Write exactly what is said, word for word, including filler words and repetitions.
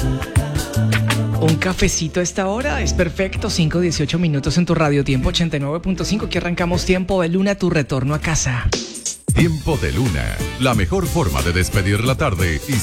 Un cafecito a esta hora es perfecto, cinco dieciocho minutos en tu radio tiempo ochenta y nueve punto cinco, que arrancamos Tiempo de Luna, tu retorno a casa. Tiempo de Luna, la mejor forma de despedir la tarde y